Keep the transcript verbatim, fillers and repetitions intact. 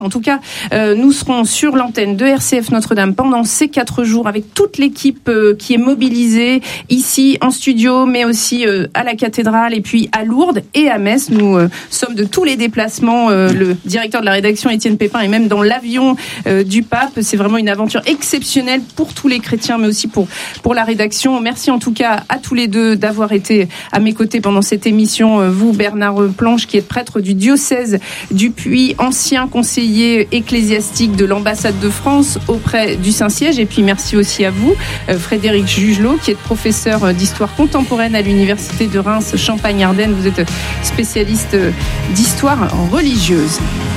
En tout cas, euh, nous serons sur l'antenne de R C F Notre-Dame pendant ces quatre jours avec toute l'équipe euh, qui est mobilisée ici en studio, mais aussi euh, à la cathédrale et puis à Lourdes et à Metz. Nous euh, sommes de tous les déplacements. Euh, le directeur de la rédaction, Étienne Pépin, est même dans l'avion euh, du pape. C'est vraiment une aventure exceptionnelle pour tous les chrétiens, mais aussi pour pour la rédaction. Merci en tout cas à tous les deux d'avoir été à mes côtés pendant cette émission. Vous, Bernard Planche, qui est prêtre du diocèse du Puy, ancien conseiller ecclésiastique de l'ambassade de France auprès du Saint-Siège. Et puis merci aussi à vous, Frédéric Jugelot, qui est professeur d'histoire contemporaine à l'université de Reims Champagne-Ardenne. Vous êtes spécialiste d'histoire religieuse.